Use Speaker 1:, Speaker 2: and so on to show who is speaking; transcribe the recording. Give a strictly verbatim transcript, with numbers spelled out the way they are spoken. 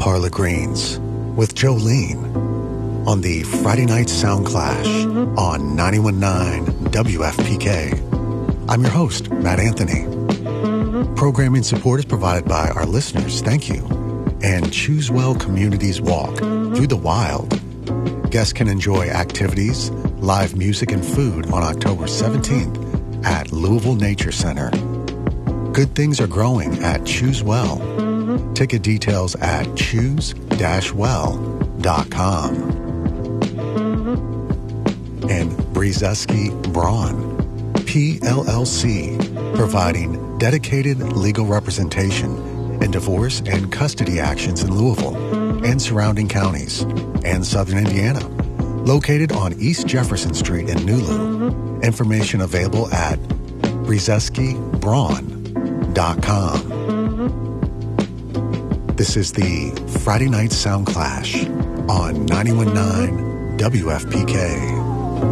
Speaker 1: Carla Greens with Jolene on the Friday Night Sound Clash on ninety-one point nine W F P K. I'm your host, Matt Anthony. Programming support is provided by our listeners, thank you, and Choose Well Communities Walk Through the Wild. Guests can enjoy activities, live music, and food on October seventeenth at Louisville Nature Center. Good things are growing at Choose Well. Ticket details at choose dash well dot com. And Brzezinski Braun, P L L C, providing dedicated legal representation in divorce and custody actions in Louisville and surrounding counties and Southern Indiana. Located on East Jefferson Street in Nulu. Information available at brzezinski braun dot com. This is the Friday Night Sound Clash on ninety-one point nine W F P K.